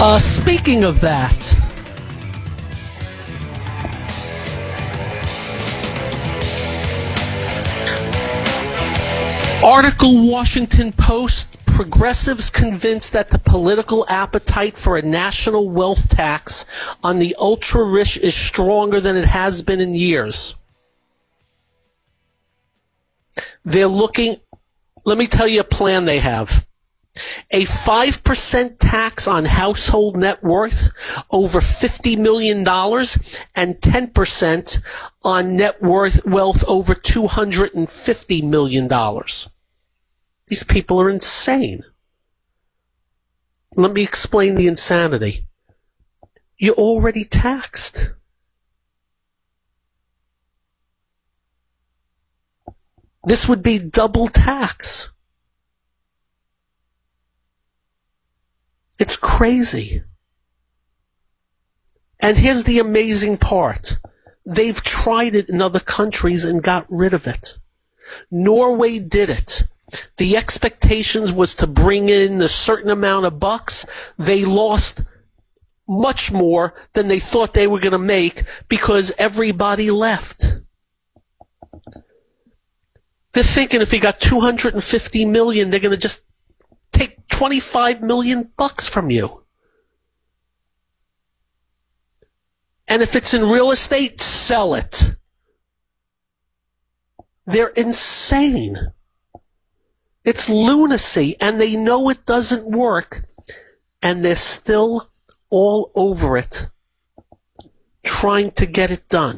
Speaking of that, article Washington Post, progressives convinced that the political appetite for a national wealth tax on the ultra-rich is stronger than it has been in years. They're looking, let me tell you a plan they have. A 5% tax on household net worth over $50 million and 10% on net wealth over $250 million. These people are insane. Let me explain the insanity. You're already taxed. This would be double tax. It's crazy. And here's the amazing part. They've tried it in other countries and got rid of it. Norway did it. The expectations was to bring in a certain amount of bucks. They lost much more than they thought they were going to make because everybody left. They're thinking if you got 250 million, they're going to just take 25 million bucks from you. And if it's in real estate, sell it. They're insane. It's lunacy, and they know it doesn't work, and they're still all over it, trying to get it done.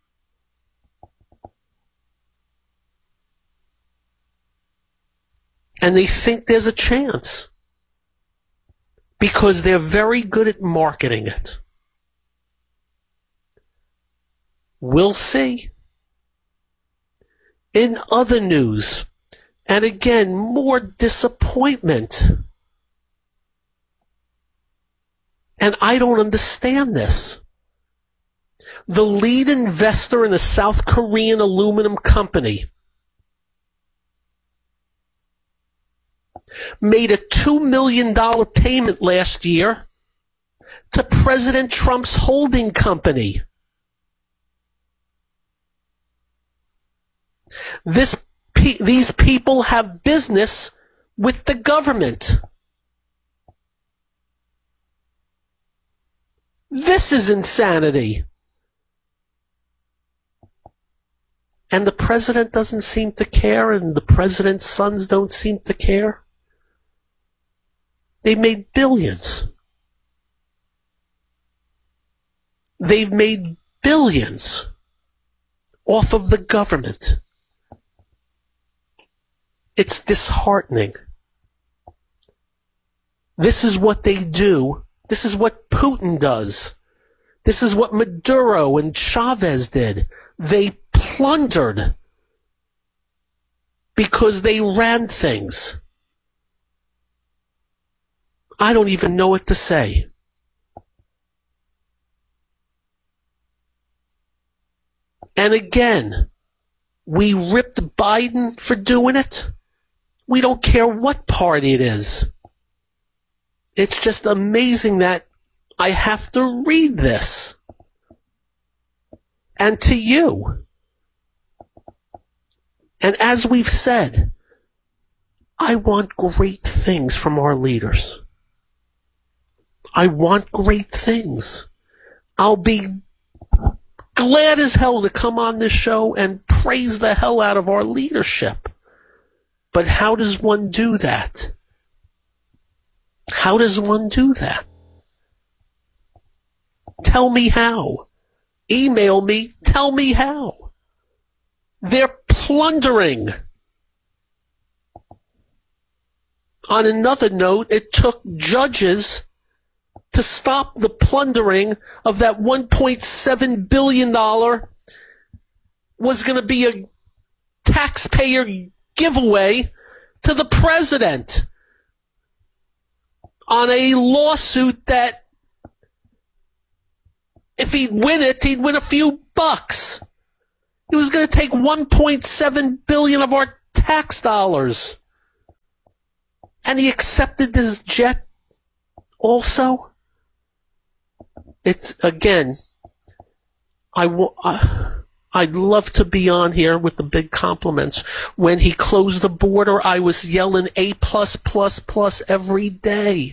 And they think there's a chance because they're very good at marketing it. We'll see. In other news, and again, more disappointment. And I don't understand this. The lead investor in a South Korean aluminum company made a $2 million payment last year to President Trump's holding company. These people have business with the government. This is insanity. And the president doesn't seem to care, and the president's sons don't seem to care. They made billions. They've made billions off of the government. It's disheartening. This is what they do. This is what Putin does. This is what Maduro and Chavez did. They plundered because they ran things. I don't even know what to say. And again, we ripped Biden for doing it. We don't care what party it is. It's just amazing that I have to read this. And to you. And as we've said, I want great things from our leaders. I want great things. I'll be glad as hell to come on this show and praise the hell out of our leadership. But how does one do that? How does one do that? Tell me how. Email me. Tell me how. They're plundering. On another note, it took judges to stop the plundering of that $1.7 billion was going to be a taxpayer giveaway to the president on a lawsuit that if he'd win it, he'd win a few bucks. He was going to take $1.7 billion of our tax dollars. And he accepted this jet also. it's, again, I'd love to be on here with the big compliments. When he closed the border, I was yelling A+++ every day.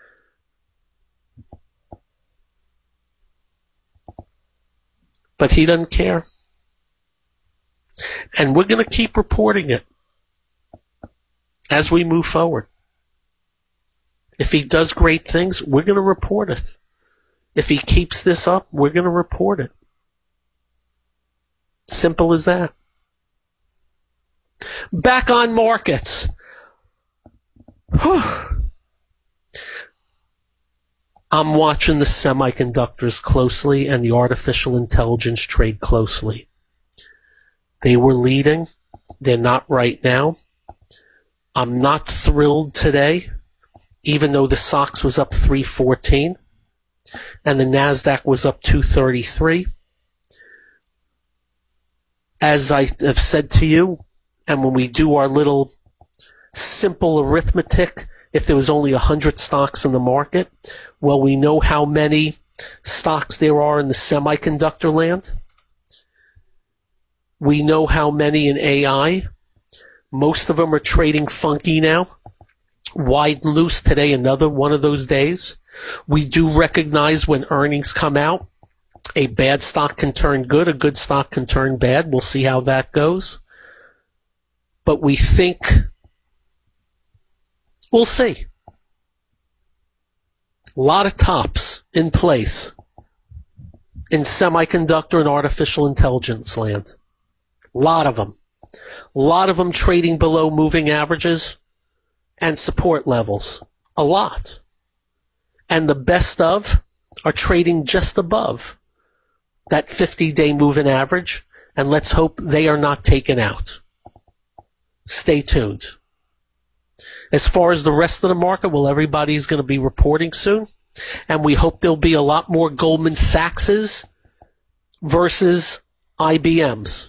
But he doesn't care. And we're going to keep reporting it as we move forward. If he does great things, we're going to report it. If he keeps this up, we're going to report it. Simple as that. Back on markets. I'm watching the semiconductors closely and the artificial intelligence trade closely. They were leading. They're not right now. I'm not thrilled today, even though the SOX was up 314 and the NASDAQ was up 233. As I have said to you, and when we do our little simple arithmetic, if there was only 100 stocks in the market, well, we know how many stocks there are in the semiconductor land. We know how many in AI. Most of them are trading funky now. Wide and loose today, another one of those days. We do recognize when earnings come out, a bad stock can turn good, a good stock can turn bad. We'll see how that goes. But we think, we'll see. A lot of tops in place in semiconductor and artificial intelligence land. A lot of them. A lot of them trading below moving averages and support levels. A lot. And the best of are trading just above that 50-day moving average, and let's hope they are not taken out. Stay tuned. As far as the rest of the market, well, everybody's going to be reporting soon, and we hope there'll be a lot more Goldman Sachs's versus IBM's.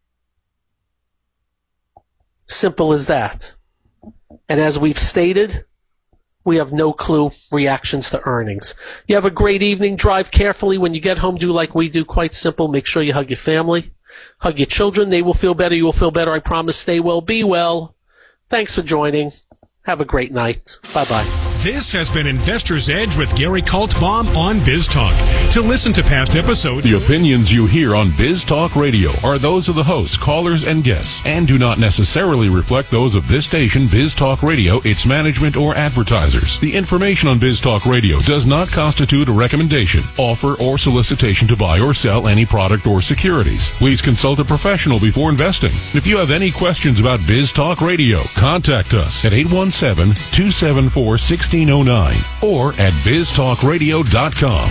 Simple as that. And as we've stated, we have no clue reactions to earnings. You have a great evening. Drive carefully. When you get home, do like we do. Quite simple. Make sure you hug your family. Hug your children. They will feel better. You will feel better. I promise. Stay well. Be well. Thanks for joining. Have a great night. Bye-bye. This has been Investor's Edge with Gary Kaltbaum on Biz Talk. To listen to past episodes, the opinions you hear on Biz Talk Radio are those of the hosts, callers, and guests, and do not necessarily reflect those of this station, Biz Talk Radio, its management, or advertisers. The information on Biz Talk Radio does not constitute a recommendation, offer, or solicitation to buy or sell any product or securities. Please consult a professional before investing. If you have any questions about Biz Talk Radio, contact us at 817-274-1609 or at biztalkradio.com.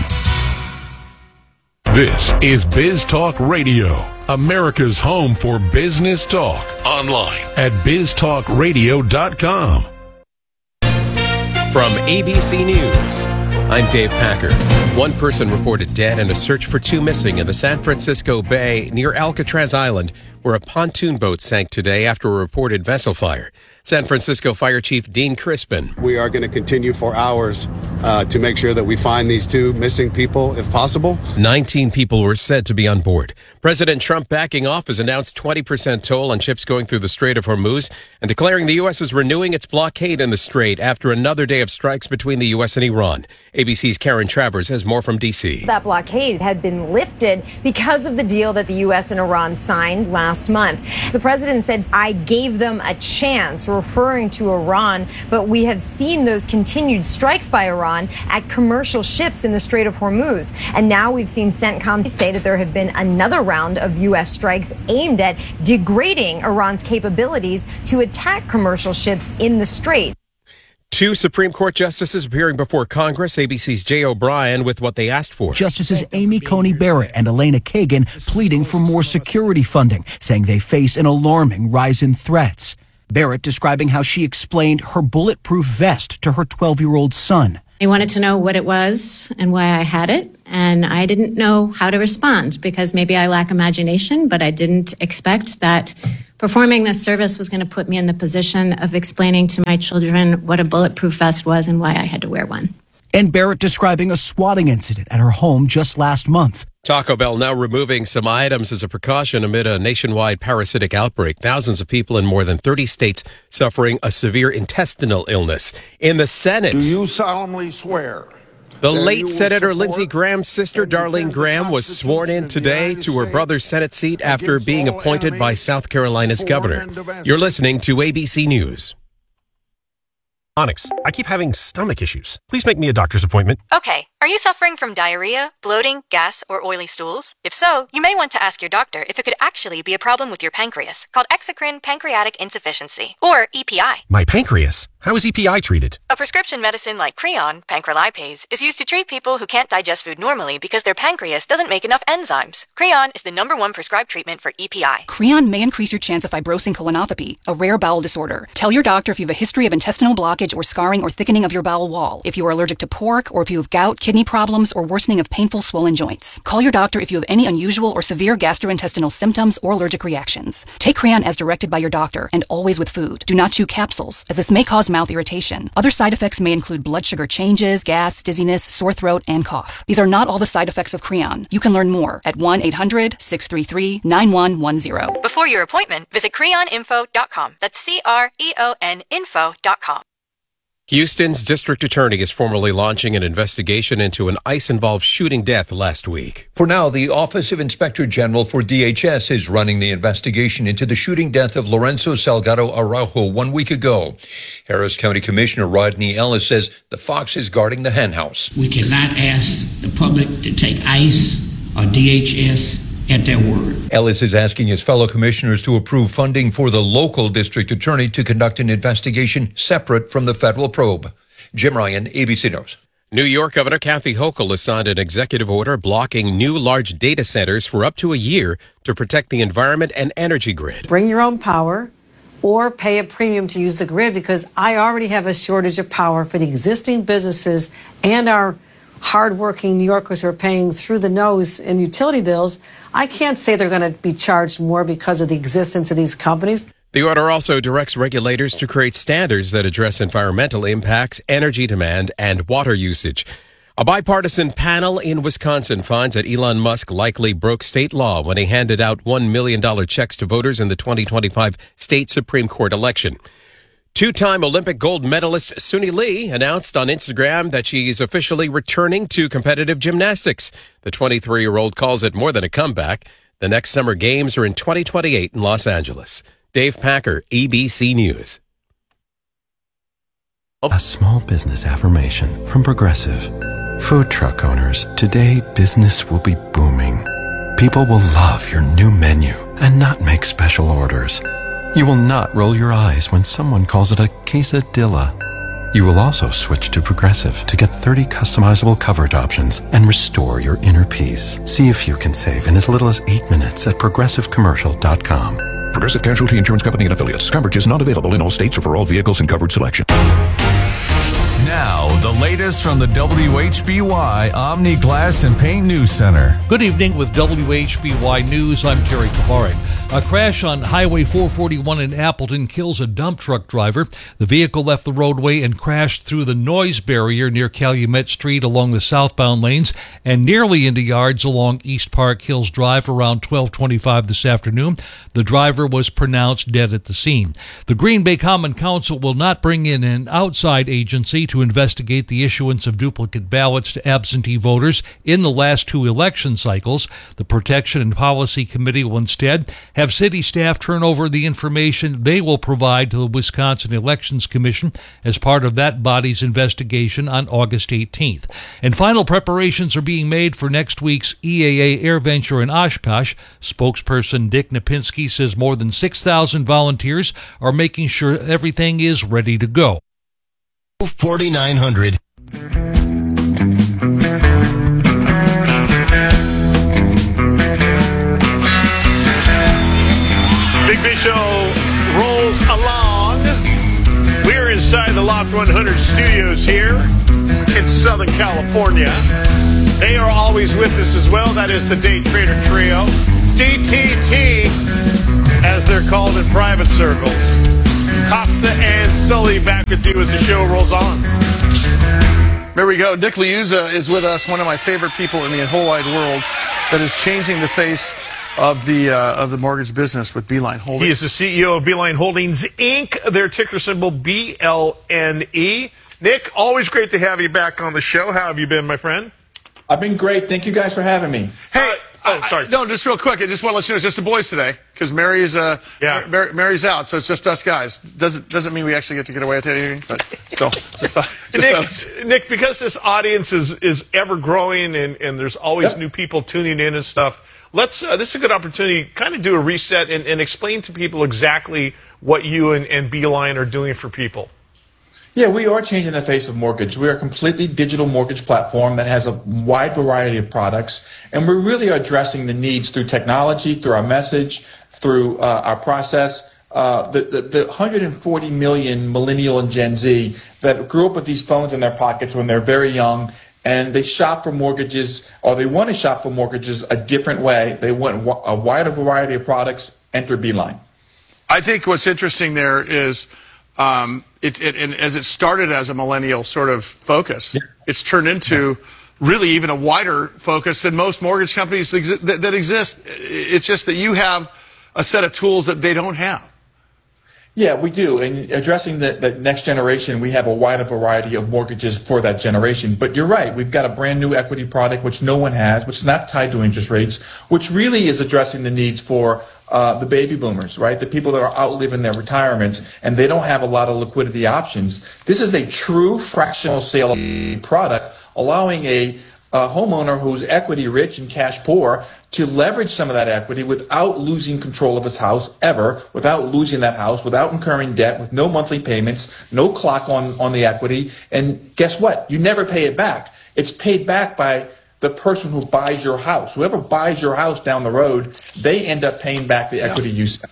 This is Biz Talk Radio, America's home for business talk. Online at biztalkradio.com. From ABC News, I'm Dave Packer. One person reported dead and a search for two missing in the San Francisco Bay near Alcatraz Island, where a pontoon boat sank today after a reported vessel fire. San Francisco Fire Chief Dean Crispin. We are going to continue for hours to make sure that we find these two missing people if possible. 19 people were said to be on board. President Trump backing off has announced 20% toll on ships going through the Strait of Hormuz and declaring the U.S. is renewing its blockade in the Strait after another day of strikes between the U.S. and Iran. ABC's Karen Travers has more from D.C. That blockade had been lifted because of the deal that the U.S. and Iran signed last month. The president said, I gave them a chance, referring to Iran, but we have seen those continued strikes by Iran at commercial ships in the Strait of Hormuz. And now we've seen CENTCOM say that there have been another round of U.S. strikes aimed at degrading Iran's capabilities to attack commercial ships in the Strait. Two Supreme Court justices appearing before Congress, ABC's Jay O'Brien, with what they asked for. Justices Amy Coney Barrett and Elena Kagan pleading for more security funding, saying they face an alarming rise in threats. Barrett describing how she explained her bulletproof vest to her 12-year-old son. I wanted to know what it was and why I had it, and I didn't know how to respond because maybe I lack imagination, but I didn't expect that performing this service was going to put me in the position of explaining to my children what a bulletproof vest was and why I had to wear one. And Barrett describing a swatting incident at her home just last month. Taco Bell now removing some items as a precaution amid a nationwide parasitic outbreak. Thousands of people in more than 30 states suffering a severe intestinal illness. In the Senate, do you solemnly swear? The late Senator Lindsey Graham's sister, Darlene Graham, was sworn in today to her brother's Senate seat after being appointed by South Carolina's governor. You're listening to ABC News. Onyx, I keep having stomach issues. Please make me a doctor's appointment. Okay. Are you suffering from diarrhea, bloating, gas, or oily stools? If so, you may want to ask your doctor if it could actually be a problem with your pancreas, called exocrine pancreatic insufficiency, or EPI. My pancreas? How is EPI treated? A prescription medicine like Creon, pancrelipase, is used to treat people who can't digest food normally because their pancreas doesn't make enough enzymes. Creon is the #1 prescribed treatment for EPI. Creon may increase your chance of fibrosing colonopathy, a rare bowel disorder. Tell your doctor if you have a history of intestinal blockage or scarring or thickening of your bowel wall, if you are allergic to pork, or if you have gout, kidney problems, or worsening of painful swollen joints. Call your doctor if you have any unusual or severe gastrointestinal symptoms or allergic reactions. Take Creon as directed by your doctor, and always with food. Do not chew capsules, as this may cause mouth irritation. Other side effects may include blood sugar changes, gas, dizziness, sore throat, and cough. These are not all the side effects of Creon. You can learn more at 1-800-633-9110. Before your appointment, visit creoninfo.com. That's CREON info.com. Houston's district attorney is formally launching an investigation into an ICE-involved shooting death last week. For now, the Office of Inspector General for DHS is running the investigation into the shooting death of Lorenzo Salgado Araujo 1 week ago. Harris County Commissioner Rodney Ellis says the fox is guarding the henhouse. We cannot ask the public to take ICE or DHS at their word. Ellis is asking his fellow commissioners to approve funding for the local district attorney to conduct an investigation separate from the federal probe. Jim Ryan, ABC News. New York Governor Kathy Hochul has signed an executive order blocking new large data centers for up to a year to protect the environment and energy grid. Bring your own power or pay a premium to use the grid, because I already have a shortage of power for the existing businesses and our hardworking New Yorkers who are paying through the nose in utility bills. I can't say they're going to be charged more because of the existence of these companies. The order also directs regulators to create standards that address environmental impacts, energy demand, and water usage. A bipartisan panel in Wisconsin finds that Elon Musk likely broke state law when he handed out $1 million checks to voters in the 2025 state Supreme Court election. Two-time Olympic gold medalist Suni Lee announced on Instagram that she is officially returning to competitive gymnastics. The 23-year-old calls it more than a comeback. The next Summer Games are in 2028 in Los Angeles. Dave Packer, ABC News. A small business affirmation from Progressive. Food truck owners, today business will be booming. People will love your new menu and not make special orders. You will not roll your eyes when someone calls it a quesadilla. You will also switch to Progressive to get 30 customizable coverage options and restore your inner peace. See if you can save in as little as 8 minutes at ProgressiveCommercial.com. Progressive Casualty Insurance Company and Affiliates. Coverage is not available in all states or for all vehicles and coverage selection. Now, the latest from the WHBY Omni Glass and Paint News Center. Good evening with WHBY News. I'm Terry Kavari. A crash on Highway 441 in Appleton kills a dump truck driver. The vehicle left the roadway and crashed through the noise barrier near Calumet Street along the southbound lanes and nearly into yards along East Park Hills Drive around 12:25 this afternoon. The driver was pronounced dead at the scene. The Green Bay Common Council will not bring in an outside agency to investigate the issuance of duplicate ballots to absentee voters in the last two election cycles. The Protection and Policy Committee will instead have city staff turn over the information they will provide to the Wisconsin Elections Commission as part of that body's investigation on August 18th. And final preparations are being made for next week's EAA Air Venture in Oshkosh. Spokesperson Dick Napinski says more than 6,000 volunteers are making sure everything is ready to go. 4900. Big Fish Show rolls along. We're inside the Loft 100 studios here in Southern California. They are always with us as well. That is the Day Trader Trio. DTT, as they're called in private circles. Costa and Sully back with you as the show rolls on. There we go. Nick Liuzza is with us, one of my favorite people in the whole wide world that is changing the face of the mortgage business with Beeline Holdings. He is the CEO of Beeline Holdings, Inc., their ticker symbol BLNE. Nick, always great to have you back on the show. How have you been, my friend? I've been great. Thank you guys for having me. Hey, sorry. No, just real quick. I just want to let you know it's just the boys today because Mary's out, so it's just us guys. Doesn't mean we actually get to get away with anything, but still. Nick, because this audience is ever growing and there's always new people tuning in and stuff, this is a good opportunity to kind of do a reset and explain to people exactly what you and Beeline are doing for people. Yeah, we are changing the face of mortgage. We are a completely digital mortgage platform that has a wide variety of products, and we really are addressing the needs through technology, through our message, through our process. The 140 million millennial and Gen Z that grew up with these phones in their pockets when they're very young, and they shop for mortgages, or they want to shop for mortgages a different way. They want a wider variety of products. Enter Beeline. I think what's interesting there is and as it started as a millennial sort of focus, it's turned into really even a wider focus than most mortgage companies that exist. It's just that you have a set of tools that they don't have. Yeah, we do. And addressing the next generation, we have a wider variety of mortgages for that generation. But you're right. We've got a brand new equity product, which no one has, which is not tied to interest rates, which really is addressing the needs for the baby boomers, right? The people that are outliving their retirements, and they don't have a lot of liquidity options. This is a true fractional sale product, allowing a homeowner who's equity rich and cash poor to leverage some of that equity without losing control of his house ever, without losing that house, without incurring debt, with no monthly payments, no clock on the equity. And guess what? You never pay it back. It's paid back by the person who buys your house. Whoever buys your house down the road, they end up paying back the equity you spent.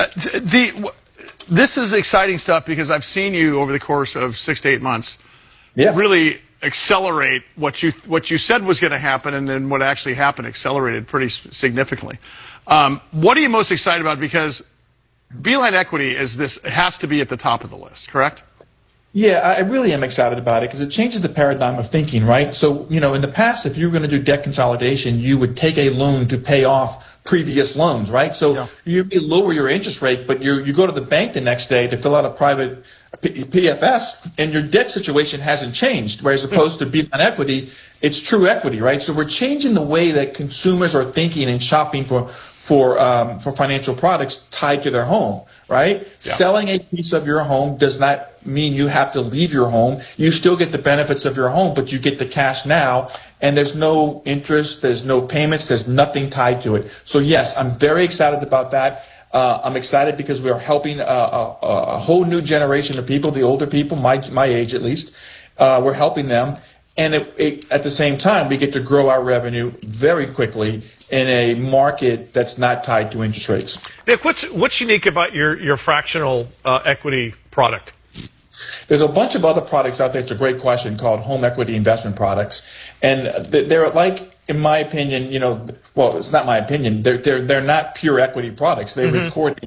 This is exciting stuff because I've seen you over the course of 6 to 8 months really accelerate what you said was going to happen, and then what actually happened accelerated pretty significantly. What are you most excited about? Because Beeline Equity has to be at the top of the list, correct? Yeah, I really am excited about it because it changes the paradigm of thinking, right? So, in the past, if you were going to do debt consolidation, you would take a loan to pay off previous loans, right? So you lower your interest rate, but you go to the bank the next day to fill out a private PFS, and your debt situation hasn't changed, whereas opposed to Beeline Equity, it's true equity, right? So we're changing the way that consumers are thinking and shopping for financial products tied to their home, right? Yeah. Selling a piece of your home does not mean you have to leave your home. You still get the benefits of your home, but you get the cash now, and there's no interest, there's no payments, there's nothing tied to it. So yes, I'm very excited about that. I'm excited because we are helping a whole new generation of people, the older people, my age at least. We're helping them. And at the same time, we get to grow our revenue very quickly in a market that's not tied to interest rates. Nick, what's unique about your fractional equity product? There's a bunch of other products out there. It's a great question, called home equity investment products. And they're like, in my opinion, well, it's not my opinion. They're not pure equity products. They record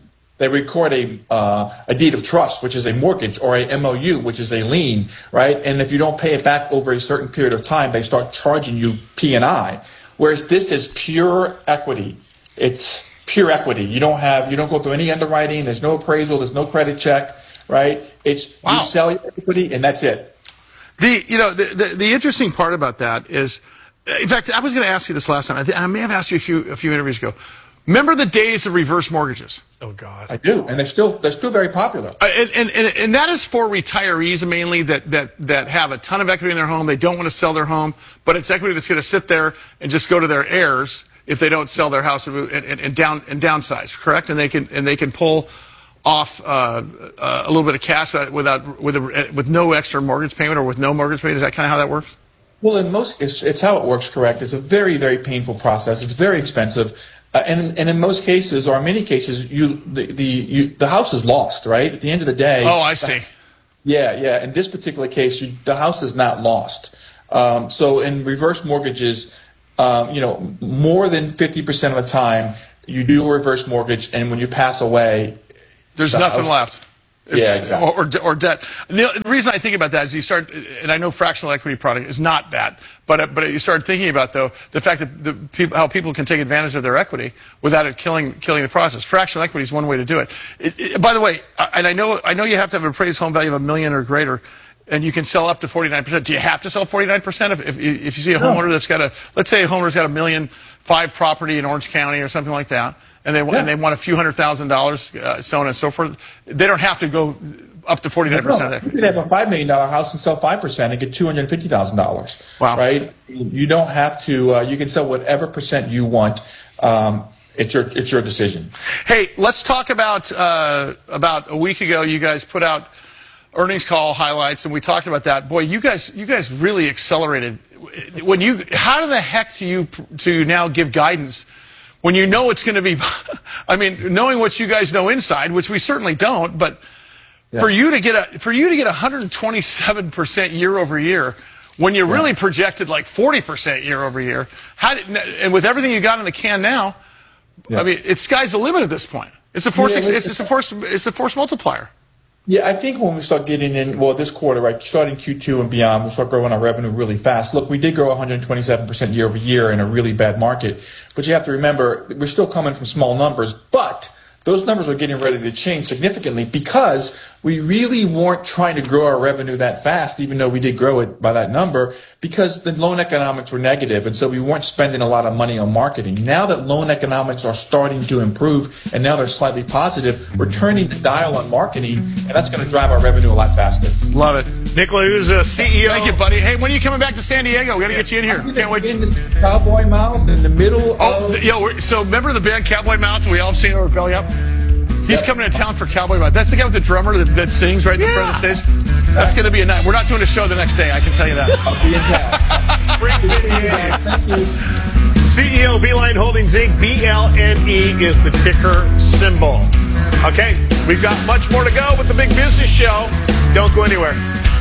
a deed of trust, which is a mortgage, or a MOU, which is a lien, right? And if you don't pay it back over a certain period of time, they start charging you P&I. Whereas this is pure equity. It's pure equity. You don't go through any underwriting. There's no appraisal. There's no credit check, right? It's you sell your equity and that's it. The interesting part about that is, in fact, I was going to ask you this last time. I may have asked you a few interviews ago. Remember the days of reverse mortgages? Oh God, I do, and they're still very popular. And that is for retirees mainly that have a ton of equity in their home. They don't want to sell their home, but it's equity that's going to sit there and just go to their heirs if they don't sell their house and downsize. Correct? And they can pull off a little bit of cash with no extra mortgage payment or with no mortgage payment. Is that kind of how that works? Well, it's how it works. Correct. It's a very, very painful process. It's very expensive. And in most cases, or in many cases, the house is lost, right? At the end of the day. Oh, I see. Yeah. In this particular case, the house is not lost. So in reverse mortgages, more than 50% of the time, you do a reverse mortgage, and when you pass away, there's nothing left. Yeah, exactly. Or debt. The reason I think about that is you start, and I know fractional equity product is not that, but you start thinking about, though, the fact that how people can take advantage of their equity without it killing the process. Fractional equity is one way to do it. By the way, and I know you have to have an appraised home value of $1 million or greater, and you can sell up to 49%. Do you have to sell 49% if you see a homeowner that's got let's say a homeowner's got $1.5 million property in Orange County or something like that, and they want a few $100,000, so on and so forth. They don't have to go up to 49% of equity. You could have a $5 million house and sell 5% and get $250,000. Wow! Right? You don't have to. You can sell whatever percent you want. It's your decision. Hey, let's talk about a week ago. You guys put out earnings call highlights, and we talked about that. Boy, you guys really accelerated. How the heck do you now give guidance when you know it's going to be? I mean, knowing what you guys know inside, which we certainly don't, but for you to get 127% year over year, when you really projected like 40% year over year, and with everything you got in the can now, I mean, it's sky's the limit at this point. It's a force. It's a force multiplier. Yeah, I think when we start getting in, this quarter, right, starting Q2 and beyond, we'll start growing our revenue really fast. Look, we did grow 127% year over year in a really bad market, but you have to remember, we're still coming from small numbers, but those numbers are getting ready to change significantly because we really weren't trying to grow our revenue that fast, even though we did grow it by that number, because the loan economics were negative, and so we weren't spending a lot of money on marketing. Now that loan economics are starting to improve, and now they're slightly positive, we're turning the dial on marketing, and that's going to drive our revenue a lot faster. Love it. Nick LaHouse, CEO. Thank you, buddy. Hey, when are you coming back to San Diego? We got to get you in here. Can't wait. In the Cowboy Mouth in the middle of... So remember the band Cowboy Mouth? We all have seen our belly up. He's coming to town for Cowboy Mouth. That's the guy with the drummer that sings right in the front of the stage. That's going to be a night. We're not doing a show the next day, I can tell you that. I'll be in town. Thank you. CEO, Beeline Holdings, Inc., BLNE is the ticker symbol. Okay, we've got much more to go with the Big Business Show. Don't go anywhere.